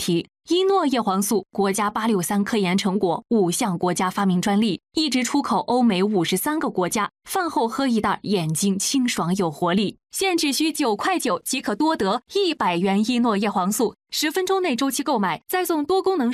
题。依诺叶黄素，国家863科研成果，5项国家发明专利，一直出口欧美53个国家。饭后喝一袋，眼睛清爽有活力。现只需9.9块即可多得100元依诺叶黄素，10分钟内周期购买，再送多功能